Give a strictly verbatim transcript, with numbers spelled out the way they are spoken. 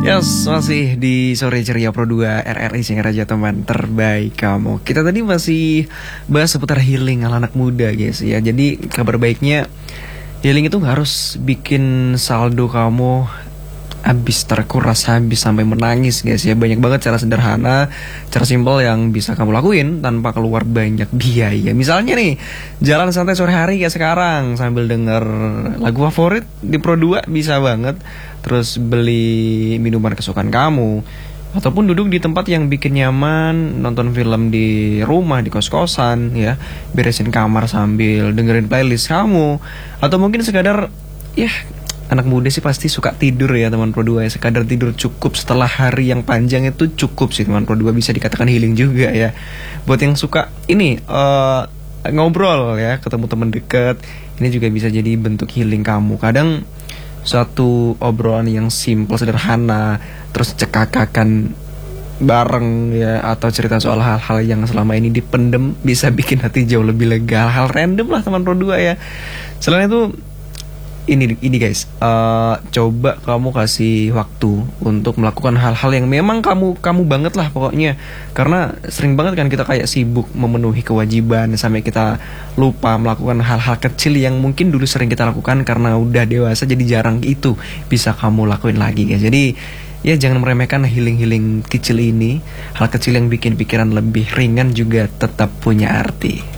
Yes, masih di Sore Ceria Pro dua R R I Singer Raja, teman terbaik kamu. Kita tadi masih bahas seputar healing ala anak muda guys ya. Jadi kabar baiknya, healing itu gak harus bikin saldo kamu habis terkuras, habis sampai menangis guys ya. Banyak banget cara sederhana, cara simpel yang bisa kamu lakuin tanpa keluar banyak biaya. Misalnya nih, jalan santai sore hari kayak sekarang sambil denger lagu favorit di Pro dua bisa banget. Terus beli minuman kesukaan kamu, ataupun duduk di tempat yang bikin nyaman, nonton film di rumah, di kos-kosan ya, beresin kamar sambil dengerin playlist kamu. Atau mungkin sekadar, ya anak muda sih pasti suka tidur ya teman Pro dua ya. Sekadar tidur cukup setelah hari yang panjang itu cukup sih teman Pro dua, bisa dikatakan healing juga ya. Buat yang suka ini uh, ngobrol ya, ketemu teman deket, ini juga bisa jadi bentuk healing kamu. Kadang satu obrolan yang simple, sederhana, terus cekakakan bareng ya, atau cerita soal hal-hal yang selama ini dipendem, bisa bikin hati jauh lebih lega. Hal random lah teman Pro dua ya. Selain itu, ini ini guys, uh, coba kamu kasih waktu untuk melakukan hal-hal yang memang kamu kamu banget lah pokoknya. Karena sering banget kan kita kayak sibuk memenuhi kewajiban sampai kita lupa melakukan hal-hal kecil yang mungkin dulu sering kita lakukan karena udah dewasa, jadi jarang itu bisa kamu lakuin lagi guys. Jadi ya jangan meremehkan healing-healing kecil ini. Hal kecil yang bikin pikiran lebih ringan juga tetap punya arti.